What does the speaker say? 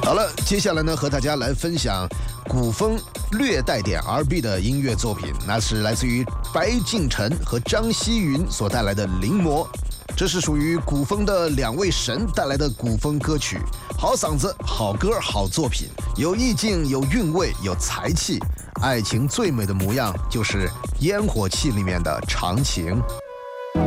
好了，接下来呢，和大家来分享古风略带点 R&B 的音乐作品，那是来自于白敬晨和张希云所带来的《临摹》，这是属于古风的两位神带来的古风歌曲，好嗓子，好歌，好作品，有意境，有韵味，有才气。爱情最美的模样，就是烟火气里面的长情。